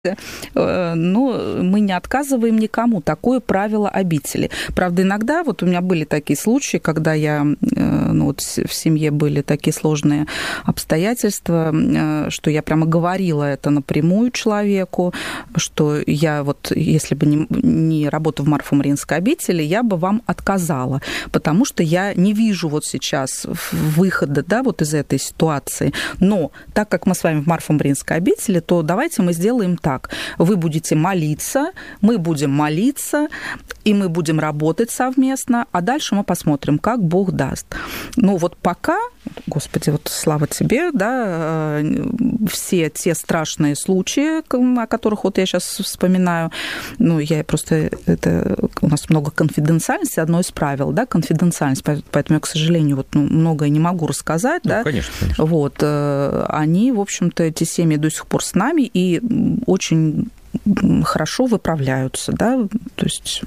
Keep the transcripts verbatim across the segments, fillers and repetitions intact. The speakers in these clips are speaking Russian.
но мы не отказываем никому. Такое правило обители. Правда, иногда вот у меня были такие случаи, когда я, ну, вот в семье были такие сложные обстоятельства, что я прямо говорила это напрямую человеку, что я вот, если бы не, не работа в Марфо-Мариинской обители, я бы вам отказала, потому что я не вижу вот сейчас выхода, да, вот из этой ситуации. Но так как мы с вами в Марфо-Мариинской обители, то давайте мы сделаем так. Вы будете молиться, мы будем молиться, и мы будем работать совместно, а дальше мы посмотрим, как Бог даст. Ну вот пока, Господи, вот слава Тебе, да, все те страшные случаи, о которых вот я сейчас вспоминаю, ну, я просто, это у нас много конфиденциальности, одно из правил, да, конфиденциальность, поэтому я, к сожалению, вот, ну, многое не могу рассказать, ну, да. Конечно, конечно. Вот, они, в общем-то, эти семьи до сих пор с нами и очень хорошо выправляются, да, то есть...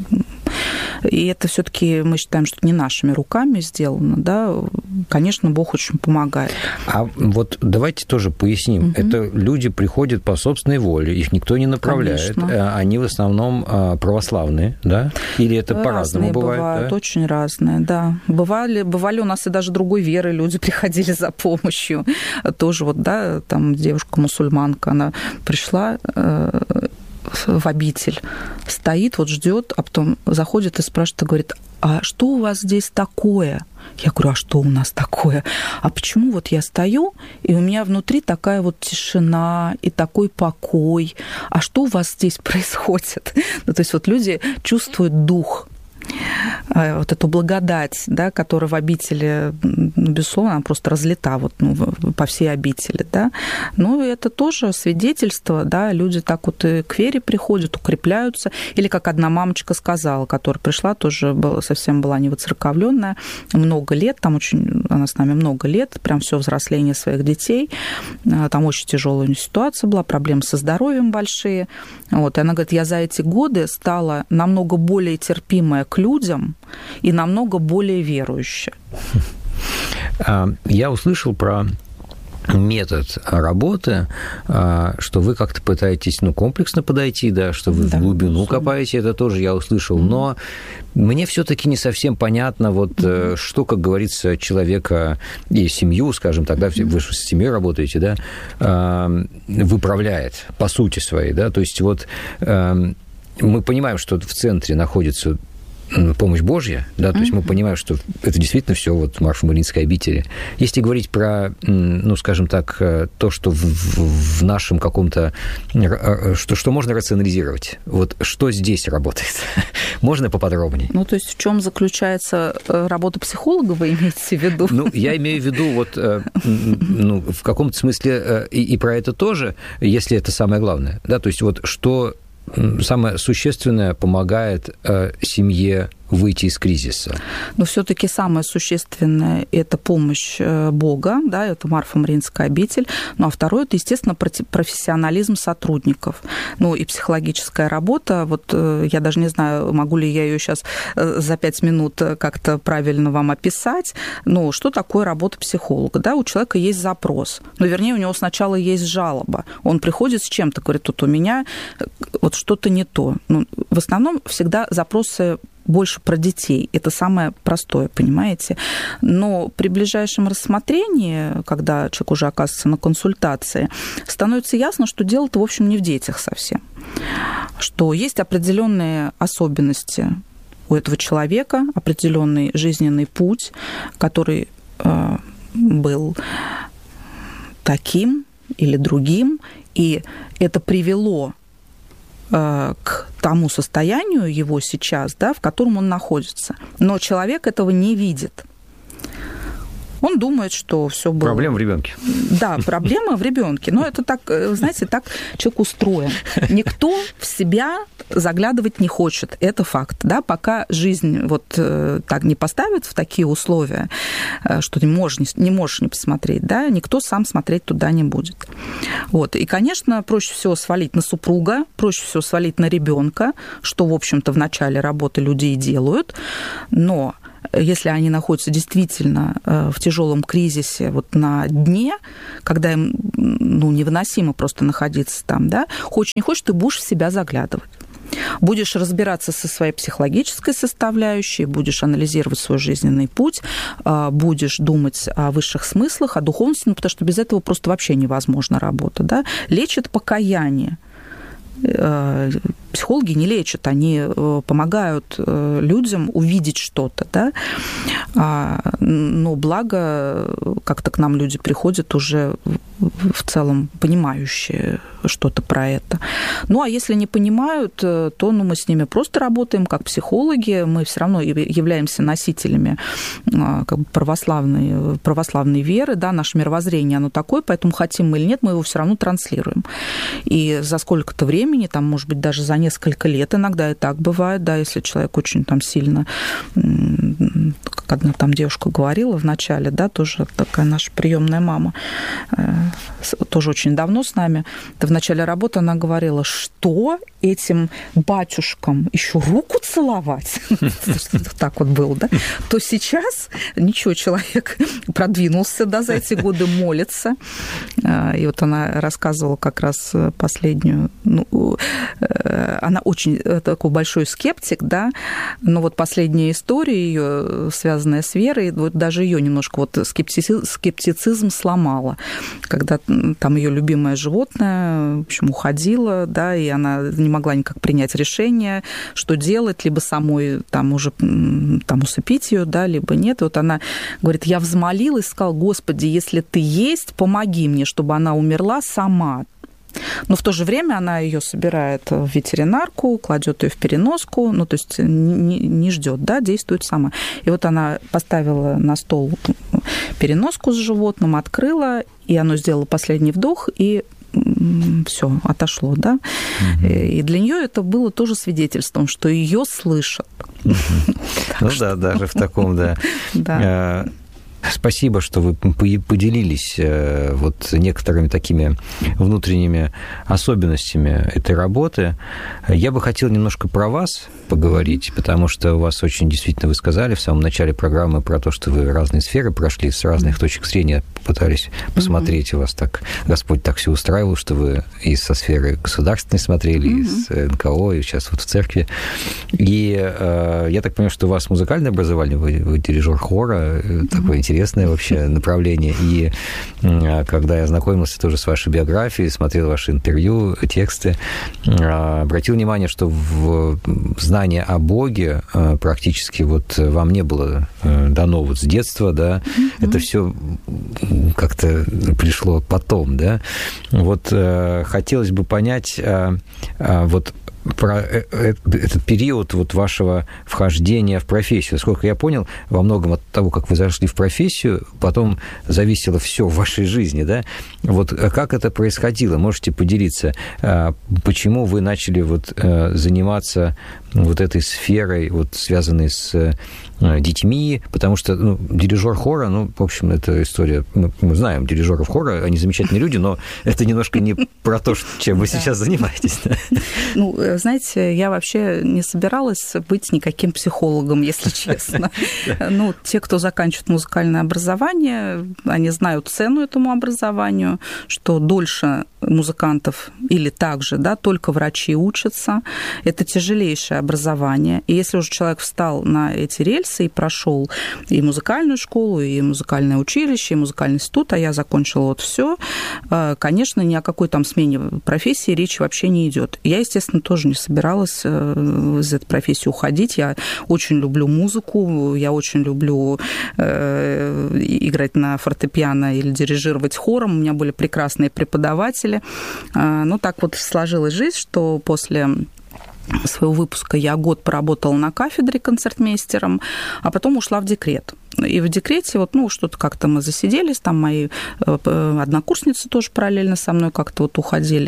И это все-таки мы считаем, что не нашими руками сделано, да. Конечно, Бог очень помогает. А вот давайте тоже поясним. Угу. Это люди приходят по собственной воле, их никто не направляет. Конечно. Они в основном православные, да? Или это разные по-разному бывает? Бывают, да? Очень разные, да. Бывали, бывали у нас и даже другой веры люди приходили за помощью. Тоже вот, да, там девушка-мусульманка, она пришла в обитель, стоит, вот ждет, а потом заходит и спрашивает, и говорит: а что у вас здесь такое? Я говорю: а что у нас такое? А почему вот я стою, и у меня внутри такая вот тишина и такой покой? А что у вас здесь происходит? Ну, то есть вот люди чувствуют дух, вот эту благодать, да, которая в обители, ну, безусловно, она просто разлита вот, ну, по всей обители, да. Ну, это тоже свидетельство, да, люди так вот и к вере приходят, укрепляются. Или, как одна мамочка сказала, которая пришла, тоже была, совсем была не воцерковленная, много лет, там очень, она с нами много лет, прям все взросление своих детей, там очень тяжелая ситуация была, проблемы со здоровьем большие. Вот, и она говорит: я за эти годы стала намного более терпимая к людям и намного более верующая. Я услышал про метод работы, что вы как-то пытаетесь, ну, комплексно подойти, да, что вы да, в глубину absolutely. Копаете, это тоже я услышал, но мне все-таки не совсем понятно, вот, mm-hmm. что, как говорится, человека и семью, скажем так, да, mm-hmm. вы же с семьей работаете, да, выправляет по сути своей, да, то есть вот мы понимаем, что в центре находится помощь Божья, да, то есть мы понимаем, что это действительно все вот в Марфо-Мариинской обители. Если говорить про, ну, скажем так, то, что в, в нашем каком-то, что, что можно рационализировать, вот что здесь работает? Можно поподробнее? Ну, то есть в чем заключается работа психолога, вы имеете в виду? Ну, я имею в виду вот, ну, в каком-то смысле и, и про это тоже, если это самое главное, да, то есть вот что самое существенное помогает э, семье выйти из кризиса? Но все-таки самое существенное – это помощь Бога, да, это Марфо-Мариинская обитель. Ну, а второе – это, естественно, профессионализм сотрудников. Ну, и психологическая работа. Вот я даже не знаю, могу ли я ее сейчас за пять минут как-то правильно вам описать. Ну, что такое работа психолога? Да, у человека есть запрос. Ну, вернее, у него сначала есть жалоба. Он приходит с чем-то, говорит: тут у меня вот что-то не то. Ну, в основном всегда запросы больше про детей. Это самое простое, понимаете? Но при ближайшем рассмотрении, когда человек уже оказывается на консультации, становится ясно, что дело-то, в общем, не в детях совсем. Что есть определенные особенности у этого человека, определенный жизненный путь, который э, был таким или другим, и это привело к тому состоянию его сейчас, да, в котором он находится. Но человек этого не видит. Он думает, что все было... Проблема в ребенке. Да, проблема в ребенке. Но это так, знаете, так человек устроен. Никто в себя заглядывать не хочет. Это факт. Да? Пока жизнь вот так не поставит в такие условия, что ты можешь, не можешь не посмотреть, да, никто сам смотреть туда не будет. Вот. И, конечно, проще всего свалить на супруга, проще всего свалить на ребенка, что, в общем-то, в начале работы люди и делают. Но если они находятся действительно в тяжелом кризисе, вот на дне, когда им ну, невыносимо просто находиться там, да, хочешь не хочешь, ты будешь в себя заглядывать. Будешь разбираться со своей психологической составляющей, будешь анализировать свой жизненный путь, будешь думать о высших смыслах, о духовности, ну, потому что без этого просто вообще невозможна работа. Да? Лечит покаяние. Психологи не лечат, они помогают людям увидеть что-то, да? Но благо как-то к нам люди приходят уже в целом понимающие что-то про это. Ну, а если не понимают, то ну, мы с ними просто работаем как психологи, мы все равно являемся носителями как бы православной, православной веры, да, наше мировоззрение, оно такое, поэтому хотим мы или нет, мы его все равно транслируем. И за сколько-то времени, там, может быть, даже за несколько лет, иногда и так бывает, да, если человек очень там сильно, как одна там девушка говорила в начале, да, тоже такая наша приемная мама, тоже очень давно с нами, в начале работы она говорила, что этим батюшкам еще руку целовать, так вот было, да, то сейчас ничего, человек продвинулся, да, за эти годы молится. И вот она рассказывала как раз последнюю, ну, она очень такой большой скептик, да, но вот последняя история ее, связанная с верой, вот даже ее немножко вот скептицизм, скептицизм сломала, когда там ее любимое животное, в общем, уходило, да, и она не могла никак принять решение, что делать, либо самой там уже там усыпить ее, да, либо нет. И вот она говорит, я взмолилась, сказала, Господи, если ты есть, помоги мне, чтобы она умерла сама. Но в то же время она ее собирает в ветеринарку, кладет ее в переноску, ну, то есть не, не ждет, да, действует сама. И вот она поставила на стол переноску с животным, открыла, и оно сделало последний вдох, и все, отошло, да. Угу. И для нее это было тоже свидетельством, что ее слышат. Угу. Ну да, даже в таком, да. Да. Спасибо, что вы поделились вот некоторыми такими внутренними особенностями этой работы. Я бы хотел немножко про вас поговорить, потому что у вас очень действительно, вы сказали в самом начале программы про то, что вы разные сферы прошли, с разных точек зрения пытались посмотреть, у вас так, Господь так все устраивал, что вы и со сферы государственной смотрели, и с эн ка о, и сейчас вот в церкви. И э, я так понимаю, что у вас музыкальное образование, вы, вы дирижер хора, такое интересное. Интересное вообще направление. И когда я знакомился тоже с вашей биографией, смотрел ваши интервью, тексты, обратил внимание, что в знание о Боге практически вот вам не было дано вот с детства, да, mm-hmm. это все как-то пришло потом, да. Вот хотелось бы понять, вот про этот период вот вашего вхождения в профессию. Сколько я понял, во многом от того, как вы зашли в профессию, потом зависело все в вашей жизни, да? Вот как это происходило? Можете поделиться, почему вы начали вот заниматься вот этой сферой, вот связанной с детьми, потому что ну, дирижер хора, ну, в общем, это история, мы, мы знаем дирижеров хора, они замечательные люди, но это немножко не про то, чем вы сейчас занимаетесь. Ну, знаете, я вообще не собиралась быть никаким психологом, если честно. Ну, те, кто заканчивает музыкальное образование, они знают цену этому образованию, что дольше музыкантов или также, да, только врачи учатся. Это тяжелейшее образование. И если уже человек встал на эти рельсы и прошел и музыкальную школу, и музыкальное училище, и музыкальный институт, а я закончила вот все, конечно, ни о какой там смене профессии речи вообще не идет. Я, естественно, тоже не собиралась из этой профессии уходить. Я очень люблю музыку, я очень люблю играть на фортепиано или дирижировать хором. У меня были прекрасные преподаватели. Ну, так вот сложилась жизнь, что после своего выпуска я год поработала на кафедре концертмейстером, а потом ушла в декрет. И в декрете вот, ну, что-то как-то мы засиделись, там мои однокурсницы тоже параллельно со мной как-то вот уходили.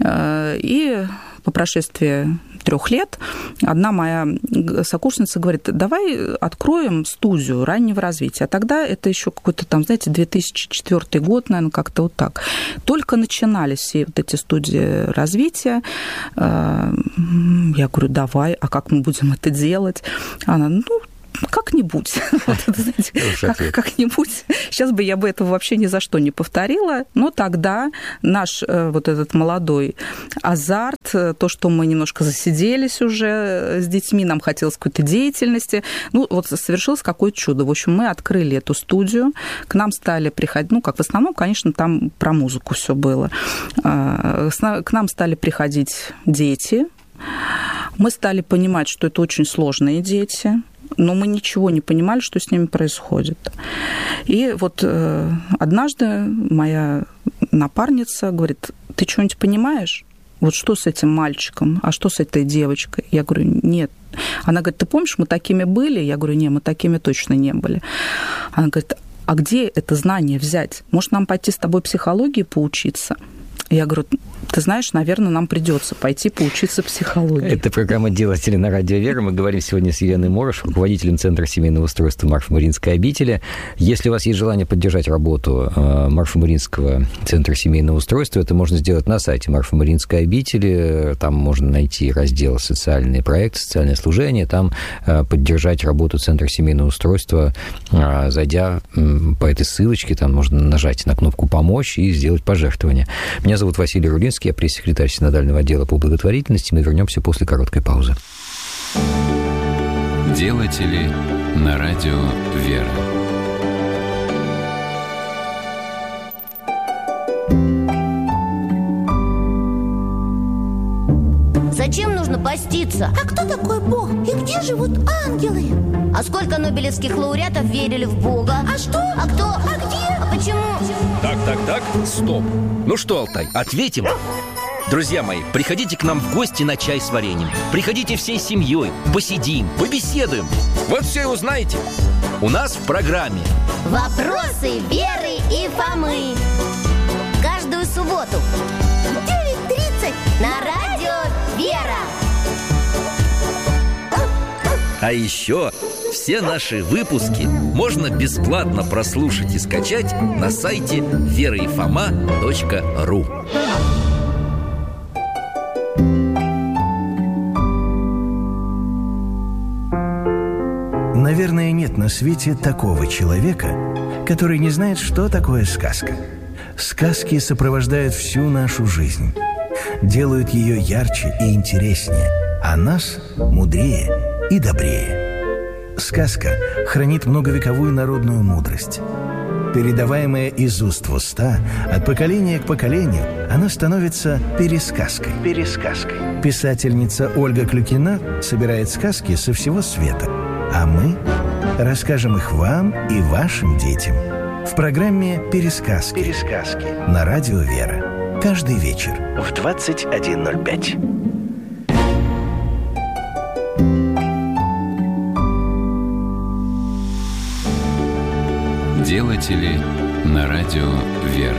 И по прошествии трех лет одна моя сокурсница говорит, давай откроем студию раннего развития. А тогда это еще какой-то там, знаете, две тысячи четвёртый год, наверное, как-то вот так. Только начинались все вот эти студии развития. Я говорю, давай, а как мы будем это делать? Она, ну, как как-нибудь. Как-нибудь. Сейчас бы я бы этого вообще ни за что не повторила. Но тогда наш вот этот молодой азарт, то, что мы немножко засиделись уже с детьми, нам хотелось какой-то деятельности. Ну, вот совершилось какое-то чудо. В общем, мы открыли эту студию. К нам стали приходить, ну, как в основном, конечно, там про музыку все было. К нам стали приходить дети. Мы стали понимать, что это очень сложные дети, но мы ничего не понимали, что с ними происходит. И вот э, однажды моя напарница говорит: ты что-нибудь понимаешь? Вот что с этим мальчиком, а что с этой девочкой? Я говорю: нет. Она говорит: ты помнишь, мы такими были? Я говорю: нет, мы такими точно не были. Она говорит: а где это знание взять? Может, нам пойти с тобой психологии поучиться? Я говорю: ты знаешь, наверное, нам придется пойти поучиться психологии. Это программа «Делатели» на радио «Вера». Мы говорим сегодня с Еленой Морош, руководителем Центра семейного устройства Марфа-Мариинской обители. Если у вас есть желание поддержать работу Марфа-Мариинского Центра семейного устройства, это можно сделать на сайте Марфа-Мариинской обители. Там можно найти раздел «Социальные проекты», «Социальное служение». Там поддержать работу Центра семейного устройства, зайдя по этой ссылочке, там можно нажать на кнопку «Помочь» и сделать пожертвование. Меня зовут Василий Рудинский, я пресс-секретарь Синодального отдела по благотворительности. Мы вернемся после короткой паузы. Делатели на радио «Вера». Зачем нужно поститься? А кто такой Бог? И где живут ангелы? А сколько нобелевских лауреатов верили в Бога? А что? А кто? А где? А почему? Так, так, так, стоп. Ну что, Алтай, ответим? Друзья мои, приходите к нам в гости на чай с вареньем. Приходите всей семьей, посидим, побеседуем. Вот все и узнаете. У нас в программе «Вопросы Веры и Фомы». Каждую субботу в девять тридцать на радио «Вера». А еще все наши выпуски можно бесплатно прослушать и скачать на сайте вераифома точка ру. Наверное, нет на свете такого человека, который не знает, что такое сказка. Сказки сопровождают всю нашу жизнь, делают ее ярче и интереснее, а нас мудрее и добрее. Сказка хранит многовековую народную мудрость. Передаваемая из уст в уста, от поколения к поколению, она становится пересказкой. Пересказкой. Писательница Ольга Клюкина собирает сказки со всего света, а мы расскажем их вам и вашим детям в программе «Пересказки». Пересказки на радио «Вера». Каждый вечер в двадцать один ноль пять. Делатели на радио «Вера».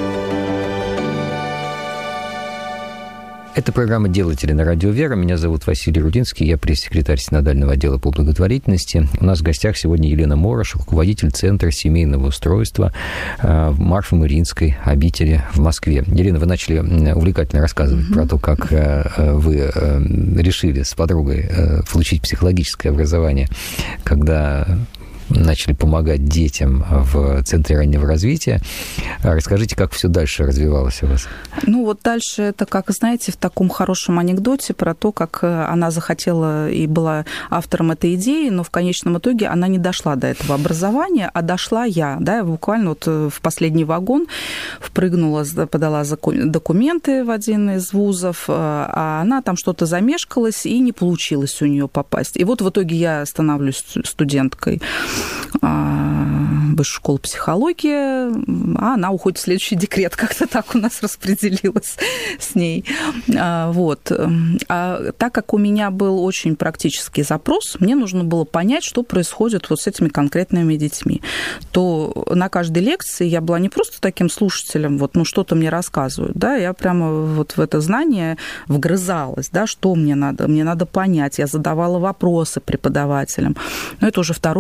Это программа «Делатели» на радио «Вера». Меня зовут Василий Рудинский, я пресс-секретарь Синодального отдела по благотворительности. У нас в гостях сегодня Елена Морош, руководитель Центра семейного устройства в Марфа-Мариинской обители в Москве. Елена, вы начали увлекательно рассказывать mm-hmm. про то, как вы решили с подругой получить психологическое образование, когда начали помогать детям в Центре раннего развития. Расскажите, как все дальше развивалось у вас? Ну, вот дальше это, как знаете, в таком хорошем анекдоте про то, как она захотела и была автором этой идеи, но в конечном итоге она не дошла до этого образования, а дошла я. Да, я буквально вот в последний вагон впрыгнула, подала документы в один из вузов, а она там что-то замешкалась, и не получилось у нее попасть. И вот в итоге я становлюсь студенткой высшей школы психологии, а она уходит в следующий декрет. Как-то так у нас распределилось с ней. Вот. А так как у меня был очень практический запрос, мне нужно было понять, что происходит вот с этими конкретными детьми. То на каждой лекции я была не просто таким слушателем, вот, ну, что-то мне рассказывают, да, я прямо вот в это знание вгрызалась, да, что мне надо, мне надо понять. Я задавала вопросы преподавателям. Но это уже второе высшее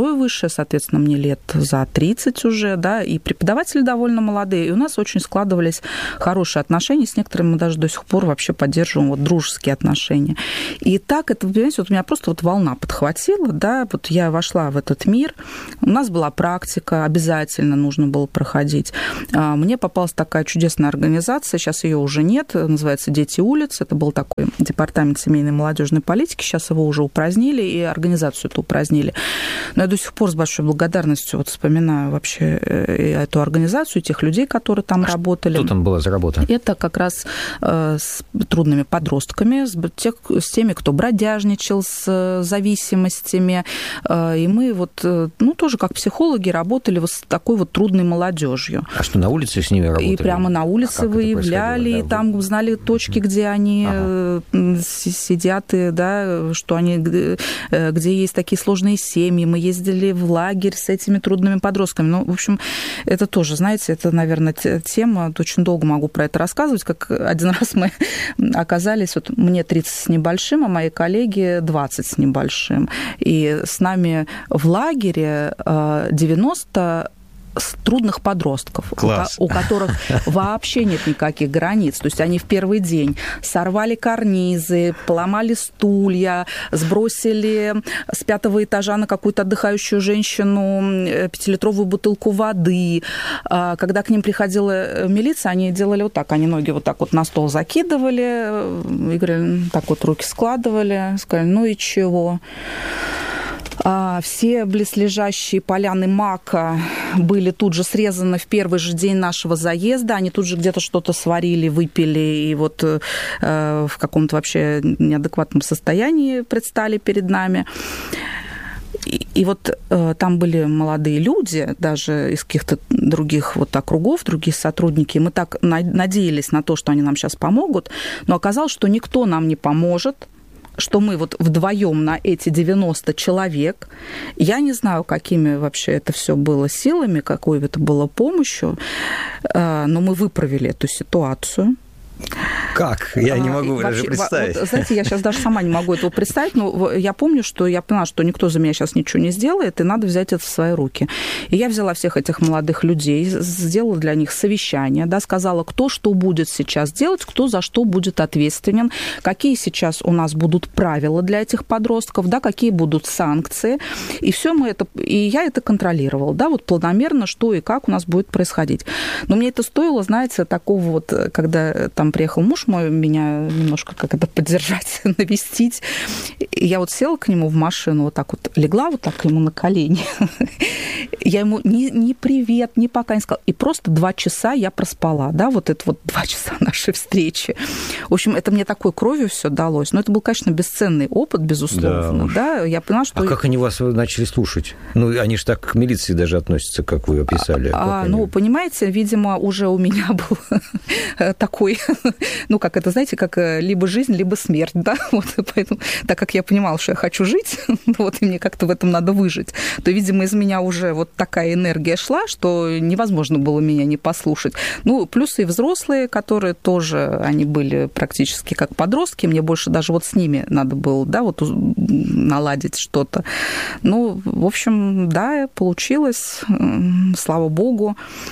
старше, соответственно, мне лет за тридцать уже, да, и преподаватели довольно молодые, и у нас очень складывались хорошие отношения, с некоторыми мы даже до сих пор вообще поддерживаем вот дружеские отношения. И так это, понимаете, вот у меня просто вот волна подхватила, да, вот я вошла в этот мир, у нас была практика, обязательно нужно было проходить. Мне попалась такая чудесная организация, сейчас ее уже нет, называется «Дети улиц», это был такой департамент семейной и молодежной политики, сейчас его уже упразднили, и организацию эту упразднили. Но я до сих пор с большой благодарностью вот вспоминаю вообще эту организацию, тех людей, которые там а работали. Что там была за работа? Это как раз с трудными подростками, с, тех, с теми, кто бродяжничал, с зависимостями. И мы вот, ну, тоже как психологи работали вот с такой вот трудной молодежью. А что, на улице с ними работали? И прямо на улице а выявляли, да, там знали точки, где они ага. сидят, и, да, что они, где есть такие сложные семьи. Мы ездили в лагерь с этими трудными подростками. Ну, в общем, это тоже, знаете, это, наверное, тема, очень долго могу про это рассказывать, как один раз мы оказались, вот мне тридцать с небольшим, а мои коллеги двадцать с небольшим. И с нами в лагере девяносто трудных подростков, Класс. у, у которых вообще нет никаких границ. То есть они в первый день сорвали карнизы, поломали стулья, сбросили с пятого этажа на какую-то отдыхающую женщину пятилитровую бутылку воды. Когда к ним приходила милиция, они делали вот так, они ноги вот так вот на стол закидывали, и говорили, так вот руки складывали, сказали, ну и чего? Все близлежащие поляны мака были тут же срезаны в первый же день нашего заезда. Они тут же где-то что-то сварили, выпили, и вот э, в каком-то вообще неадекватном состоянии предстали перед нами. И, и вот э, там были молодые люди, даже из каких-то других вот округов, другие сотрудники. Мы так на- надеялись на то, что они нам сейчас помогут, но оказалось, что никто нам не поможет, что мы вот вдвоем на эти девяносто человек, я не знаю, какими вообще это все было силами, какой это было помощью, но мы выправили эту ситуацию. Как? Я не могу а, даже вообще, представить. Вот, знаете, я сейчас даже сама не могу этого представить, но я помню, что я поняла, что никто за меня сейчас ничего не сделает, и надо взять это в свои руки. И я взяла всех этих молодых людей, сделала для них совещание, да, сказала, кто что будет сейчас делать, кто за что будет ответственен, какие сейчас у нас будут правила для этих подростков, да, какие будут санкции. И все мы это, и я это контролировала, да, вот планомерно, что и как у нас будет происходить. Но мне это стоило, знаете, такого вот, когда там приехал муж мой, меня немножко как это поддержать, навестить. И я вот села к нему в машину, вот так вот легла вот так ему на колени. Я ему ни, ни привет, ни пока не сказала. И просто два часа я проспала, да, вот это вот два часа нашей встречи. В общем, это мне такой кровью все далось. Но это был, конечно, бесценный опыт, безусловно, да. да? Я поняла, что... А как они вас начали слушать? Ну, они же так к милиции даже относятся, как вы описали. А, они... Ну, понимаете, видимо, уже у меня был такой... Ну, как это, знаете, как либо жизнь, либо смерть, да, вот, поэтому, так как я понимала, что я хочу жить, вот, и мне как-то в этом надо выжить, то, видимо, из меня уже вот такая энергия шла, что невозможно было меня не послушать. Ну, плюс и взрослые, которые тоже, они были практически как подростки, мне больше даже вот с ними надо было, да, вот наладить что-то. Ну, в общем, да, получилось, слава богу.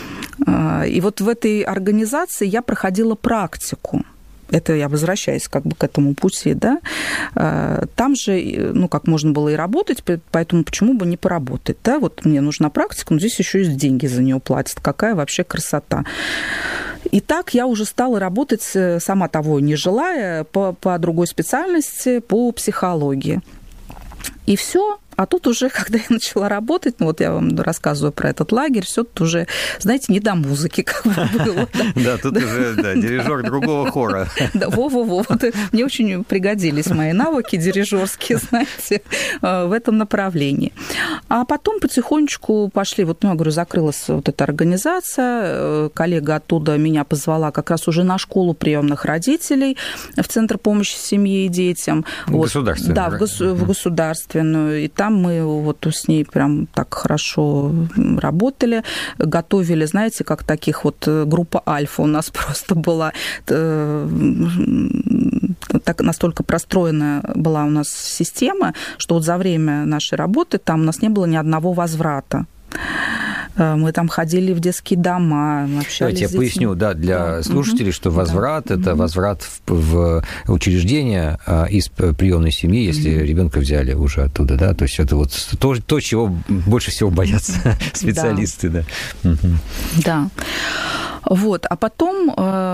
И вот в этой организации я проходила практику. Это я возвращаюсь как бы к этому пути, да. Там же, ну, как можно было и работать, поэтому почему бы не поработать, да. Вот мне нужна практика, но здесь еще и деньги за нее платят. Какая вообще красота. И так я уже стала работать, сама того не желая, по, по другой специальности, по психологии. И все. А тут уже, когда я начала работать, ну вот я вам рассказываю про этот лагерь, все тут уже, знаете, не до музыки как бы было. Да, тут уже дирижер другого хора. Да, во-во-во. Мне очень пригодились мои навыки дирижерские, знаете, в этом направлении. А потом потихонечку пошли, вот, ну, я говорю, закрылась вот эта организация, коллега оттуда меня позвала как раз уже на школу приемных родителей в Центр помощи семье и детям. Государственную. Да, в государственную. И там мы вот с ней прям так хорошо работали, готовили, знаете, как таких вот группа Альфа у нас просто была. так, настолько простроенная была у нас система, что вот за время нашей работы там у нас не было ни одного возврата. Мы там ходили в детские дома, общались. Давайте я поясню, да, для слушателей, что возврат да. – это возврат в, в учреждение из приемной семьи, если mm-hmm. ребенка взяли уже оттуда, да, то есть это вот то, то чего больше всего боятся специалисты, да. Да. Mm-hmm. да. Вот, а потом,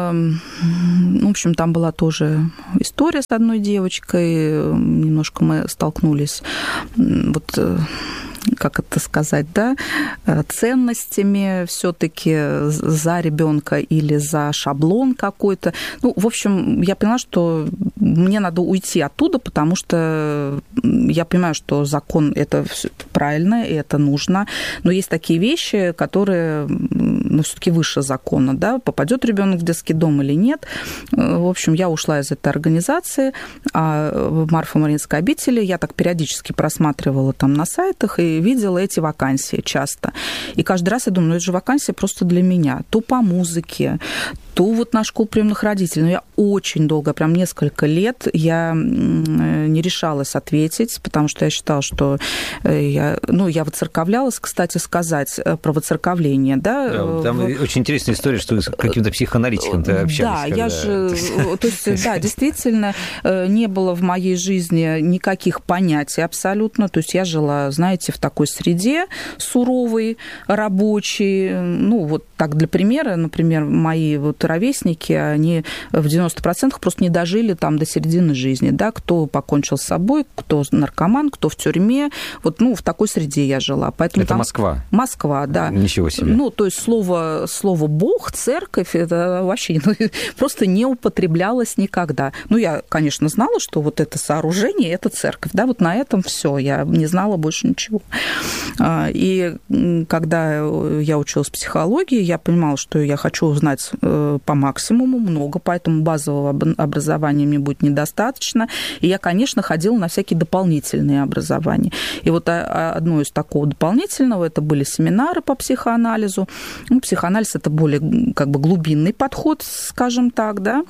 в общем, там была тоже история с одной девочкой, немножко мы столкнулись, вот, как это сказать, да, ценностями все-таки за ребенка или за шаблон какой-то. Ну, в общем, я поняла, что мне надо уйти оттуда, потому что я понимаю, что закон это правильно, и это нужно, но есть такие вещи, которые, ну, все-таки выше закона, да, попадет ребенок в детский дом или нет. В общем, я ушла из этой организации, а в Марфо-Мариинской обители я так периодически просматривала там на сайтах и видела эти вакансии часто. И каждый раз я думаю, ну это же вакансия просто для меня. То по музыке, то вот на школу приемных родителей. Но я очень долго, прям несколько лет, я не решалась ответить, потому что я считала, что я, ну, я воцерковлялась, кстати сказать, про воцерковление, да. да там в... очень интересная история, что с каким-то психоаналитиком-то общались. Да, когда... я же, то есть, да, действительно, не было в моей жизни никаких понятий абсолютно, то есть я жила, знаете, в такой среде суровой, рабочей, ну, вот так для примера, например, мои вот ровесники, они в девяносто процентов просто не дожили там до середины жизни, да, кто покончил с собой, кто наркоман, кто в тюрьме, вот, ну, в такой среде я жила. Поэтому это там... Москва? Москва, да. Ничего себе. Ну, то есть слово, слово «бог», «церковь» это вообще ну, просто не употреблялось никогда. Ну, я, конечно, знала, что вот это сооружение – это церковь, да, вот на этом все, я не знала больше ничего. И когда я училась психологии, я понимала, что я хочу узнать по максимуму много, поэтому базового образования мне будет недостаточно. И я, конечно, ходила на всякие дополнительные образования. И вот одно из такого дополнительного, это были семинары по психоанализу. Ну, психоанализ – это более как бы глубинный подход, скажем так, да,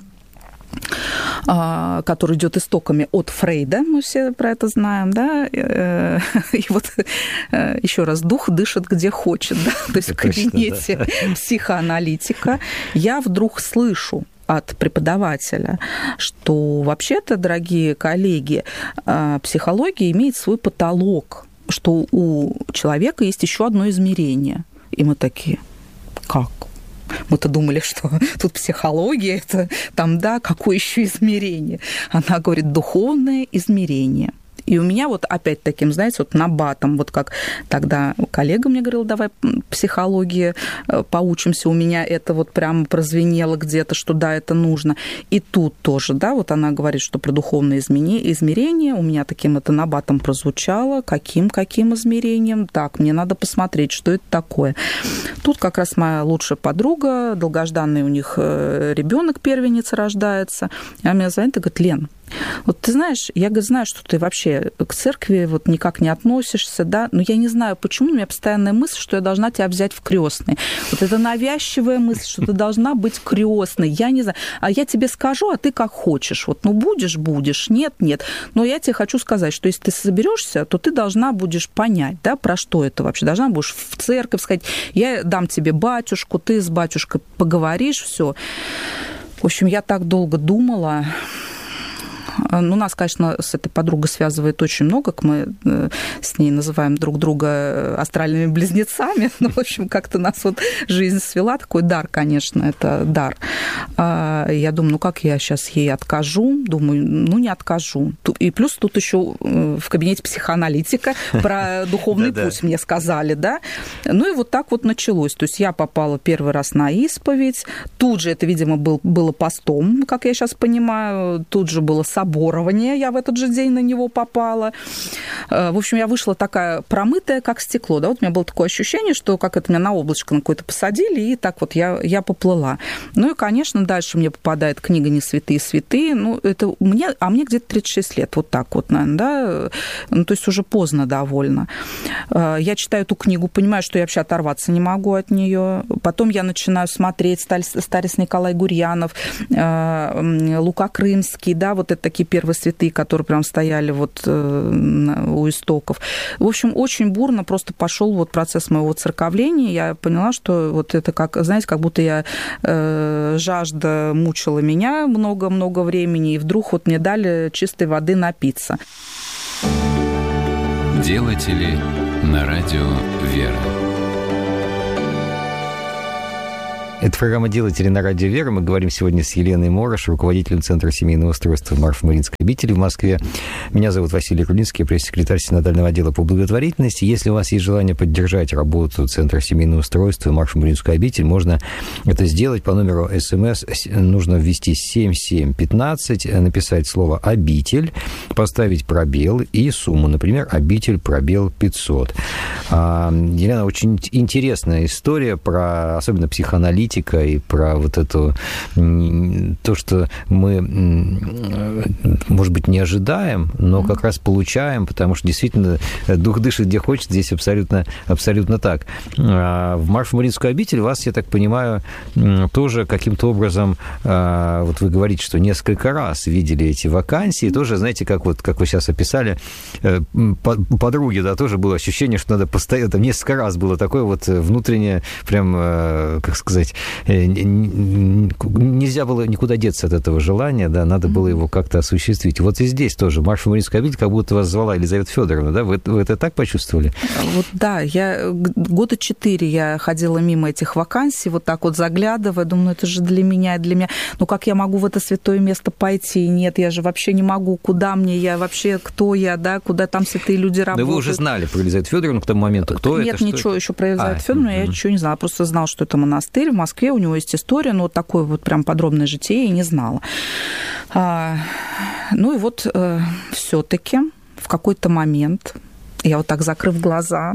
который идет истоками от Фрейда, мы все про это знаем, да, и вот еще раз, дух дышит где хочет, да, то есть в кабинете да. психоаналитика я вдруг слышу от преподавателя, что вообще-то, дорогие коллеги, психология имеет свой потолок, что у человека есть еще одно измерение, и мы такие, как? Мы-то думали, что тут психология, это там, да, какое еще измерение? Она говорит, духовное измерение. И у меня вот опять таким, знаете, вот набатом, вот как тогда коллега мне говорил, давай психологии поучимся, у меня это вот прямо прозвенело где-то, что да, это нужно. И тут тоже, да, вот она говорит, что про духовное измерение, у меня таким это набатом прозвучало, каким-каким измерением, так, мне надо посмотреть, что это такое. Тут как раз моя лучшая подруга, долгожданный у них ребенок первенец рождается, она меня звонит и говорит, Лен, вот ты знаешь, я говорю, знаю, что ты вообще к церкви вот никак не относишься, да, но я не знаю, почему у меня постоянная мысль, что я должна тебя взять в крестные. Вот это навязчивая мысль, что ты должна быть крестной. Я не знаю. А я тебе скажу, а ты как хочешь. Вот, ну, будешь, будешь, нет, нет. Но я тебе хочу сказать, что если ты соберешься, то ты должна будешь понять, да, про что это вообще. Должна будешь в церковь сказать, я дам тебе батюшку, ты с батюшкой поговоришь, все. В общем, я так долго думала. Ну, нас, конечно, с этой подругой связывает очень много. Мы с ней называем друг друга астральными близнецами. Ну, в общем, как-то нас вот жизнь свела. Такой дар, конечно, это дар. Я думаю, ну, как я сейчас ей откажу? Думаю, ну, не откажу. И плюс тут еще в кабинете психоаналитика про духовный путь мне сказали, да? Ну, и вот так вот началось. То есть я попала первый раз на исповедь. Тут же это, видимо, был, было постом, как я сейчас понимаю. Тут же было собор. образования, я в этот же день на него попала. В общем, я вышла такая промытая, как стекло. Да? Вот у меня было такое ощущение, что как это меня на облачко на какое-то посадили, и так вот я, я поплыла. Ну и, конечно, дальше мне попадает книга «Не святые святые». Ну, это мне, а мне где-то тридцать шесть лет, вот так вот, наверное, да? Ну, то есть уже поздно довольно. Я читаю эту книгу, понимаю, что я вообще оторваться не могу от нее. Потом я начинаю смотреть старец Николай Гурьянов, Лука Крымский, да, вот это такие первые святые, которые прям стояли вот у истоков. В общем, очень бурно просто пошел вот процесс моего церковления. Я поняла, что вот это как, знаете, как будто я э, жажда мучила меня много-много времени, и вдруг вот мне дали чистой воды напиться. Делатели на радио «Вера». Это программа «Делатели» на радио «Вера». Мы говорим сегодня с Еленой Морош, руководителем Центра семейного устройства Марфа-Мариинской обители в Москве. Меня зовут Василий Рудинский, пресс-секретарь Синодального отдела по благотворительности. Если у вас есть желание поддержать работу Центра семейного устройства Марфа-Мариинской обители, можно это сделать по номеру СМС. Нужно ввести семь семь пятнадцать, написать слово «обитель», поставить пробел и сумму, например, «обитель пробел пятьсот». Елена, очень интересная история про, особенно психоаналитику, и про вот это, то, что мы, может быть, не ожидаем, но как раз получаем, потому что действительно дух дышит где хочет, здесь абсолютно, абсолютно так. В Марфа-Мариинскую обитель вас, я так понимаю, тоже каким-то образом, вот вы говорите, что несколько раз видели эти вакансии, тоже, знаете, как вот, как вы сейчас описали, подруги, да, тоже было ощущение, что надо постоянно, там несколько раз было такое вот внутреннее, прям, как сказать, нельзя было никуда деться от этого желания, да, надо было его как-то осуществить. Вот и здесь тоже Марфа-Мариинская обитель как будто вас звала Елизавета Федоровна, да? Вы, вы это так почувствовали? Вот да, я года четыре я ходила мимо этих вакансий, вот так вот заглядывая, думаю, ну это же для меня, для меня. Ну как я могу в это святое место пойти? Нет, я же вообще не могу. Куда мне? Я вообще, кто я, да? Куда там святые люди работают? Да вы уже знали про Елизавету Федоровну к тому моменту, кто Нет, это? Нет, ничего это? еще про Елизавету а, Федоровну я ничего не знала. Просто знала, что это монастырь в Москве, у него есть история, но вот такое вот прям подробное житие я не знала. А, ну и вот э, все-таки в какой-то момент я вот так, закрыв глаза,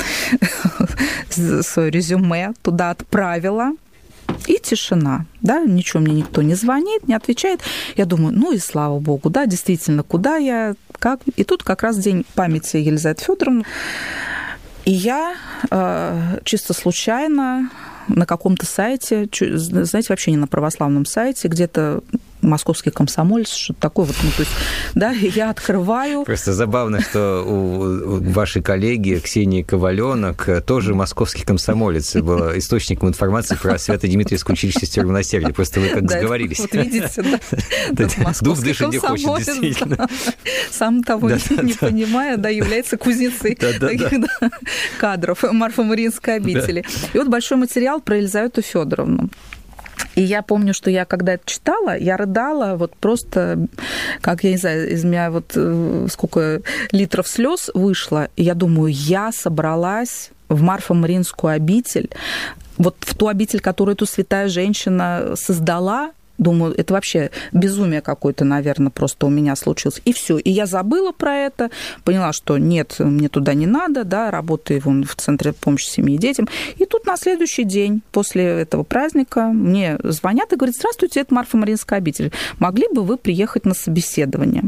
свое резюме туда отправила, и тишина, да, ничего мне никто не звонит, не отвечает. Я думаю, ну и слава богу, да, действительно, куда я, как. И тут как раз день памяти Елизаветы Федоровны. И я э, чисто случайно на каком-то сайте, знаете, вообще не на православном сайте, где-то московский комсомолец, что-то такое вот, ну, то есть, да, я открываю. Просто забавно, что у вашей коллеги Ксении Коваленок тоже московский комсомолец был источником информации про Свято-Дмитриевское училище сестер милосердия. Просто вы как сговорились. Вот видите, да. Дух дышит где хочет, действительно. Сам того не понимая, да, является кузницей таких кадров Марфа-Мариинской обители. И вот большой материал про Елизавету Федоровну. И я помню, что я, когда это читала, я рыдала, вот просто, как, я не знаю, из меня вот сколько литров слез вышло. И я думаю, я собралась в Марфа-Мариинскую обитель, вот в ту обитель, которую эту святая женщина создала. Думаю, это вообще безумие какое-то, наверное, просто у меня случилось. И все. И я забыла про это, поняла, что нет, мне туда не надо, да, работаю вон в Центре помощи семье и детям. И тут на следующий день после этого праздника мне звонят и говорят: здравствуйте, это Марфа-Мариинская обитель. Могли бы вы приехать на собеседование?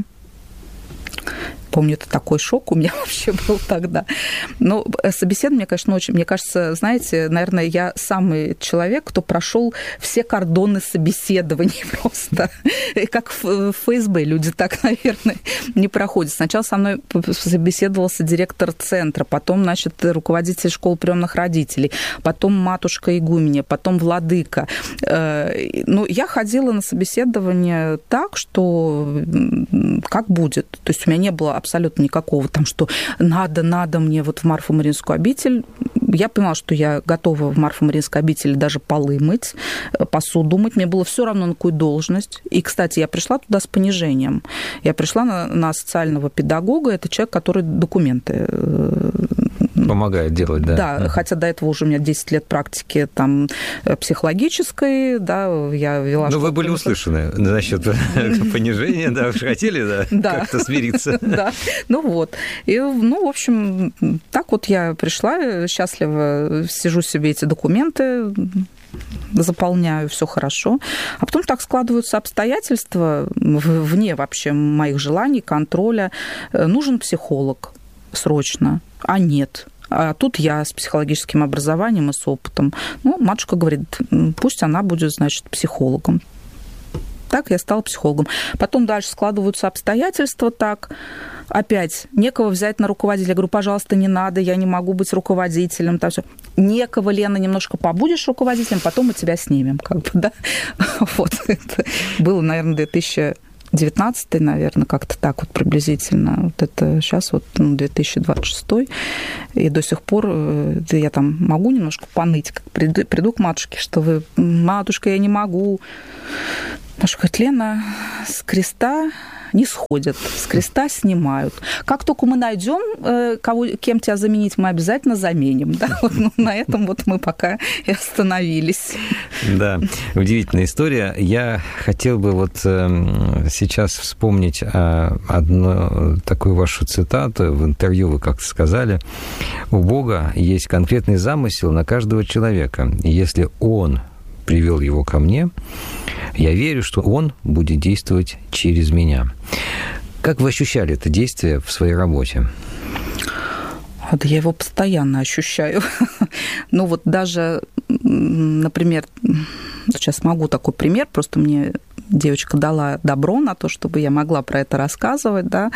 Помню, это такой шок у меня вообще был тогда. Но собеседование, конечно, очень... Мне кажется, знаете, наверное, я самый человек, кто прошел все кордоны собеседований просто. Как в ФСБ люди так, наверное, не проходят. Сначала со мной собеседовался директор центра, потом, значит, руководитель школы приемных родителей, потом матушка игуменья, потом владыка. Ну, я ходила на собеседование так, что как будет. То есть у меня не было абсолютно никакого там, что надо, надо мне вот в Марфа-Мариинскую обитель. Я поняла, что я готова в Марфа-Мариинской обители даже полы мыть, посуду мыть. Мне было все равно, на какую должность. И, кстати, я пришла туда с понижением. Я пришла на, на социального педагога. Это человек, который документы помогает делать, да. Да, uh-huh. хотя до этого уже у меня десять лет практики там психологической, да, я вела... Ну, вы были услышаны насчет понижения, да, вы хотели, да, как-то смириться. Да, ну вот. И, ну, в общем, так вот я пришла, счастливо сижу себе эти документы, заполняю, все хорошо. А потом так складываются обстоятельства вне вообще моих желаний, контроля. Нужен психолог срочно, а нет. А тут я с психологическим образованием и с опытом. Ну, матушка говорит, пусть она будет, значит, психологом. Так я стала психологом. Потом дальше складываются обстоятельства так. Опять некого взять на руководителя. Я говорю, пожалуйста, не надо, я не могу быть руководителем. Там всё. Некого, Лена, немножко побудешь руководителем, потом мы тебя снимем. Как бы, да? Вот это было, наверное, две тысячи девятнадцатый, наверное, как-то так вот приблизительно. Вот это сейчас вот ну, две тысячи двадцать шестой. И до сих пор да, я там могу немножко поныть, как приду, приду к матушке, что вы, матушка, я не могу. Матушка говорит, Лена, с креста не сходят, с креста снимают. Как только мы найдем, кого, кем тебя заменить, мы обязательно заменим. Да? Вот, ну, на этом вот мы пока и остановились. Да, удивительная история. Я хотел бы вот сейчас вспомнить одну такую вашу цитату. В интервью вы как-то сказали, у Бога есть конкретный замысел на каждого человека. И если Он привел его ко мне, я верю, что он будет действовать через меня. Как вы ощущали это действие в своей работе? Вот я его постоянно ощущаю. Ну вот даже, например, сейчас могу такой пример, просто мне девочка дала добро на то, чтобы я могла про это рассказывать, да.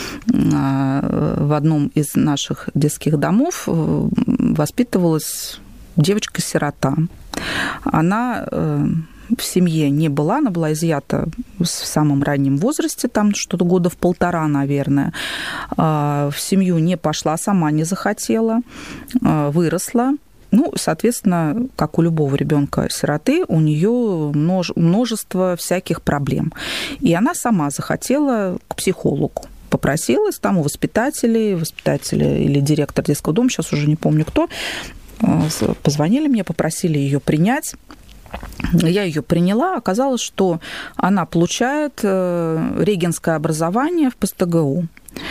В одном из наших детских домов воспитывалась девочка-сирота. Она в семье не была, она была изъята в самом раннем возрасте, там что-то года в полтора, наверное. В семью не пошла, сама не захотела, выросла. Ну, соответственно, как у любого ребенка-сироты, у нее множество всяких проблем. И она сама захотела к психологу. Попросилась там у воспитателей, воспитателя или директор детского дома, сейчас уже не помню кто, позвонили мне, попросили ее принять. Я ее приняла. Оказалось, что она получает регенское образование в ПСТГУ.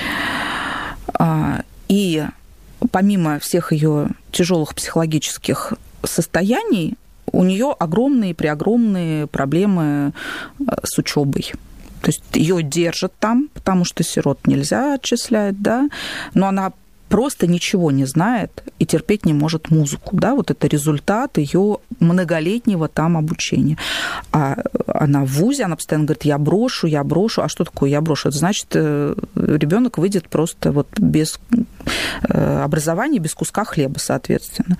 И помимо всех ее тяжелых психологических состояний, у нее огромные, преогромные проблемы с учебой. То есть ее держат там, потому что сирот нельзя отчислять, да, но она просто ничего не знает и терпеть не может музыку. Да? Вот это результат ее многолетнего там обучения. А она в вузе, она постоянно говорит, я брошу, я брошу. А что такое я брошу? Это значит, ребенок выйдет просто вот без образования, без куска хлеба, соответственно.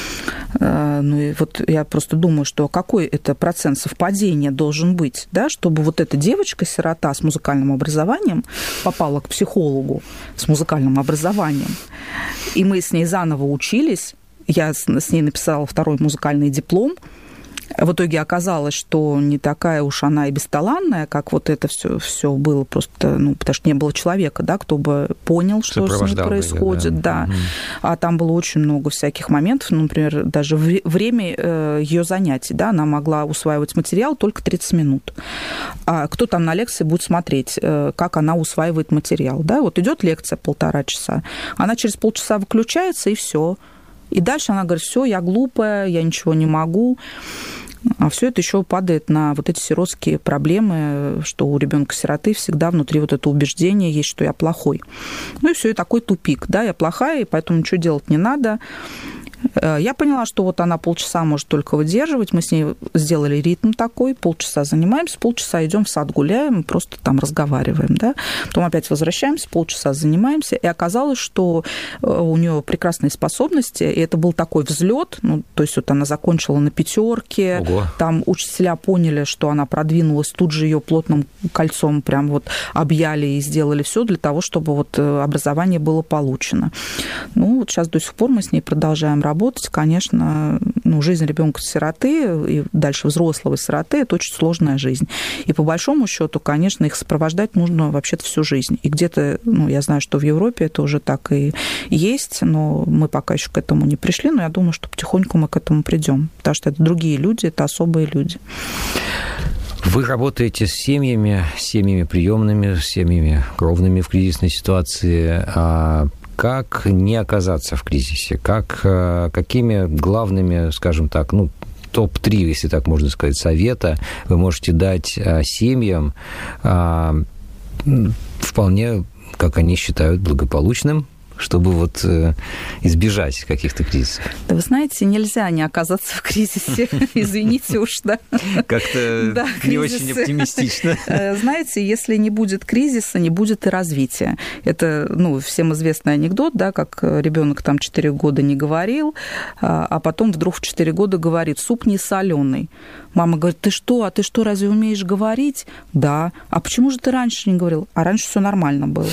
Ну и вот я просто думаю, что какой это процент совпадения должен быть, да, чтобы вот эта девочка-сирота с музыкальным образованием попала к психологу с музыкальным образованием, и мы с ней заново учились, я с ней написала второй музыкальный диплом. В итоге оказалось, что не такая уж она и бесталанная, как вот это все, все было просто, ну, потому что не было человека, да, кто бы понял, что с ней происходит, ее, да. да. Угу. А там было очень много всяких моментов, например, даже время ее занятий, да, она могла усваивать материал только тридцать минут. А кто там на лекции будет смотреть, как она усваивает материал, да, вот идет лекция полтора часа, она через полчаса выключается, и все. И дальше она говорит, все, я глупая, я ничего не могу. А все это еще падает на вот эти сиротские проблемы, что у ребенка-сироты всегда внутри вот это убеждение есть, что я плохой. Ну и все, и такой тупик, да, я плохая, и поэтому ничего делать не надо. Я поняла, что вот она полчаса может только выдерживать. Мы с ней сделали ритм такой. Полчаса занимаемся, полчаса идем в сад гуляем, просто там разговариваем. Да? Потом опять возвращаемся, полчаса занимаемся. И оказалось, что у нее прекрасные способности. И это был такой взлет. Ну, то есть вот она закончила на пятерке. Ого. Там учителя поняли, что она продвинулась. Тут же ее плотным кольцом прям вот объяли и сделали все для того, чтобы вот образование было получено. Ну, вот сейчас до сих пор мы с ней продолжаем работать. работать, конечно, ну, жизнь ребенка-сироты и дальше взрослого сироты – это очень сложная жизнь. И по большому счету, конечно, их сопровождать нужно вообще-то всю жизнь. И где-то, ну, я знаю, что в Европе это уже так и есть, но мы пока еще к этому не пришли, но я думаю, что потихоньку мы к этому придем, потому что это другие люди, это особые люди. Вы работаете с семьями, с семьями приемными, с семьями кровными в кризисной ситуации. А как не оказаться в кризисе? Как, какими главными, скажем так, ну, топ три, если так можно сказать, совета вы можете дать семьям вполне, как они считают, благополучным, чтобы вот избежать каких-то кризисов? Да вы знаете, нельзя не оказаться в кризисе. Извините уж, да. Как-то да, не очень оптимистично. Знаете, если не будет кризиса, не будет и развития. Это, ну, всем известный анекдот, да, как ребенок там четыре года не говорил, а потом вдруг в четыре года говорит: суп не соленый. Мама говорит: ты что, а ты что, разве умеешь говорить? Да. А почему же ты раньше не говорил? А раньше все нормально было.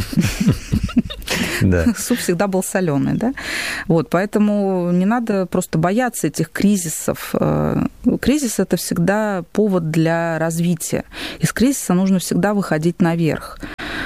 Да. Суп всегда был соленый, да? Вот, поэтому не надо просто бояться этих кризисов. Кризис – это всегда повод для развития. Из кризиса нужно всегда выходить наверх.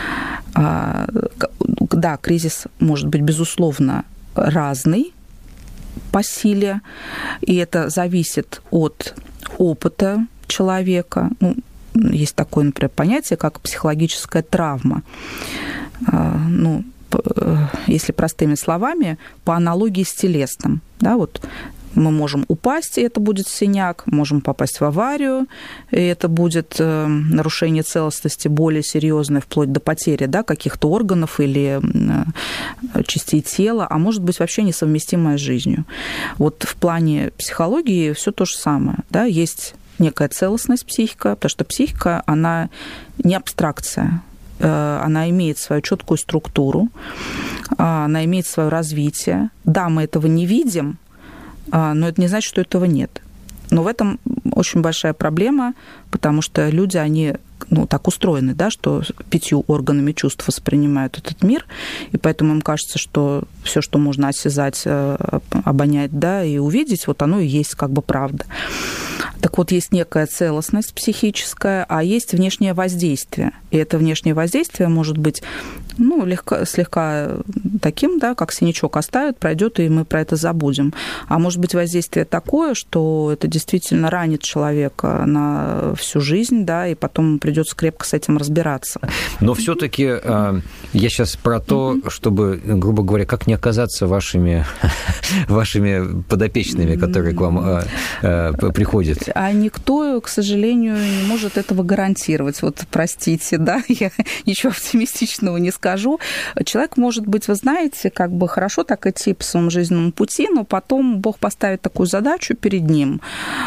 Да, кризис может быть, безусловно, разный по силе, и это зависит от опыта человека. Ну, есть такое, например, понятие, как психологическая травма. Ну, если простыми словами, по аналогии с телесным. Да, вот мы можем упасть, и это будет синяк, можем попасть в аварию, и это будет нарушение целостности более серьезное, вплоть до потери, да, каких-то органов или частей тела, а может быть вообще несовместимое с жизнью. Вот в плане психологии все то же самое. Да, есть некая целостность психика, потому что психика, она не абстракция. Она имеет свою четкую структуру, она имеет свое развитие. Да, мы этого не видим, но это не значит, что этого нет. Но в этом очень большая проблема, потому что люди, они, ну, так устроены, да, что пятью органами чувств воспринимают этот мир, и поэтому им кажется, что все, что можно осязать, обонять, да, и увидеть, вот оно и есть как бы правда. Так вот, есть некая целостность психическая, а есть внешнее воздействие. И это внешнее воздействие может быть, ну, легко, слегка таким, да, как синячок оставит, пройдет, и мы про это забудем. А может быть воздействие такое, что это действительно ранит человека на всю жизнь, да, и потом придется крепко с этим разбираться. Но все-таки я сейчас про то, чтобы, грубо говоря, как не оказаться вашими, вашими подопечными, которые к вам приходят. А никто, к сожалению, не может этого гарантировать. Вот, простите, да, я ничего оптимистичного не скажу. Человек может быть, вы знаете, как бы хорошо так идти по своему жизненному пути, но потом Бог поставит такую задачу перед ним,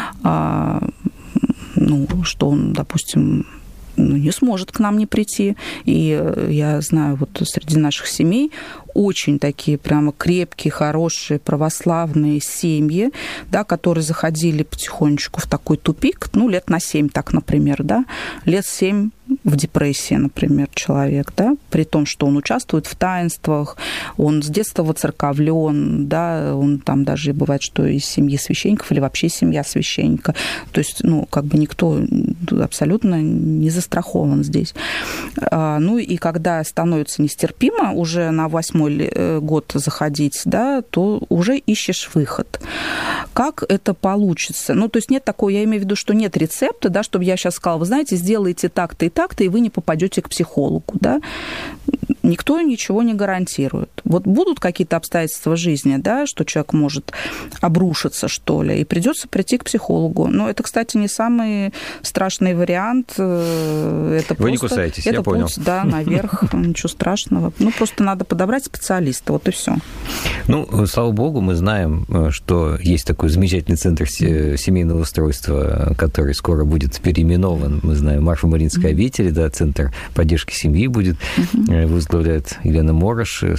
ну, что он, допустим, ну, не сможет к нам не прийти. И я знаю, вот среди наших семей очень такие прямо крепкие, хорошие, православные семьи, да, которые заходили потихонечку в такой тупик, ну, лет на семь так, например, да, лет семь в депрессии, например, человек, да, при том, что он участвует в таинствах, он с детства воцерковлен, да, он там даже бывает, что из семьи священников или вообще семья священника, то есть, ну, как бы никто абсолютно не застрахован здесь. Ну, и когда становится нестерпимо уже на восьмой год заходить, да, то уже ищешь выход. Как это получится? Ну, то есть нет такого, я имею в виду, что нет рецепта, да, чтобы я сейчас сказала, вы знаете, сделайте так-то и так-то, и вы не попадете к психологу, да. Никто ничего не гарантирует. Вот будут какие-то обстоятельства жизни, да, что человек может обрушиться, что ли, и придется прийти к психологу. Но это, кстати, не самый страшный вариант. Это Вы просто, не кусаетесь, это я понял. Путь, да, наверх, ничего страшного. Ну, просто надо подобрать специалиста, вот и все. Ну, слава богу, мы знаем, что есть такой замечательный центр семейного устройства, который скоро будет переименован. Мы знаем, Марфа-Мариинская обитель, да, центр поддержки семьи будет, возглавляет Елена Морош со своими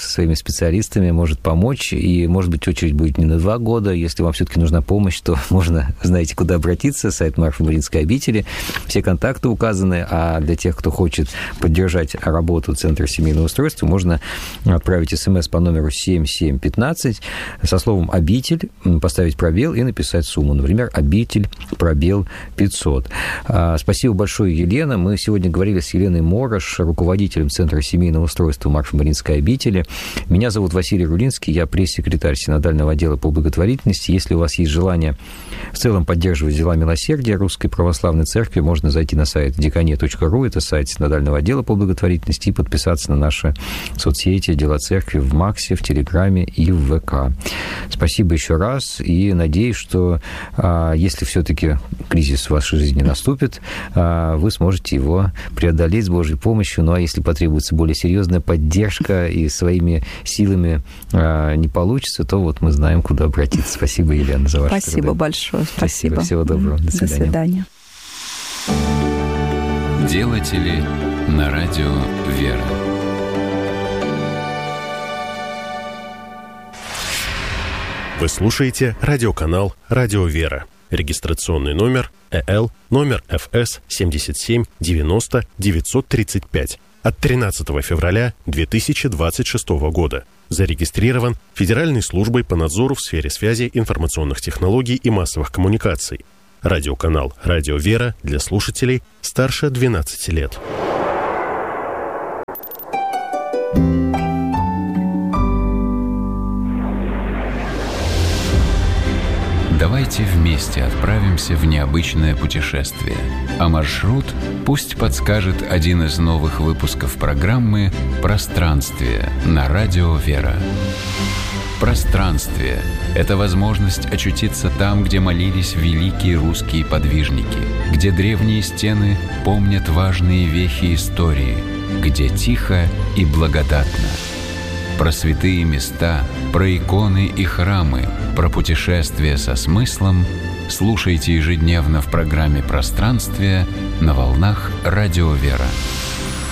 специалистами, может помочь, и, может быть, очередь будет не на два года. Если вам все-таки нужна помощь, то можно, знаете, куда обратиться, сайт Марфа-Мариинской обители, все контакты указаны, а для тех, кто хочет поддержать работу Центра семейного устройства, можно отправить смс по номеру семь семь пятнадцать со словом «обитель», поставить пробел и написать сумму, например, «обитель», пробел пятьсот. Спасибо большое, Елена. Мы сегодня говорили с Еленой Морош, руководителем Центра семейного устройства Марфа-Мариинской обители. Меня зовут Василий Рулинский, я пресс-секретарь Синодального отдела по благотворительности. Если у вас есть желание в целом поддерживать дела милосердия Русской Православной Церкви, можно зайти на сайт дикане точка ру, это сайт Синодального отдела по благотворительности, и подписаться на наши соцсети «Дела Церкви» в Максе, в Телеграме и в ВК. Спасибо еще раз, и надеюсь, что если все-таки кризис в вашей жизни наступит, вы сможете его преодолеть с Божьей помощью. Ну а если потребуется более серьезная поддержка и своими силами не получится, то вот мы знаем, куда обратиться. Спасибо, Елена, за ваше Спасибо труды. Большое. Спасибо. Спасибо. Всего доброго. До свидания. До свидания. Делатели на радио «Вера». Вы слушаете радиоканал «Радио Вера». Регистрационный номер э эл, номер эф эс семьдесят семь девяносто девятьсот тридцать пять от тринадцатого февраля две тысячи двадцать шестого года. Зарегистрирован Федеральной службой по надзору в сфере связи, информационных технологий и массовых коммуникаций. Радиоканал «Радио Вера» для слушателей старше двенадцати лет. Давайте вместе отправимся в необычное путешествие. А маршрут пусть подскажет один из новых выпусков программы «Пространствие» на радио «Вера». Пространствие – это возможность очутиться там, где молились великие русские подвижники, где древние стены помнят важные вехи истории, где тихо и благодатно. Про святые места, про иконы и храмы, про путешествия со смыслом слушайте ежедневно в программе «Пространствие» на волнах «Радио Вера».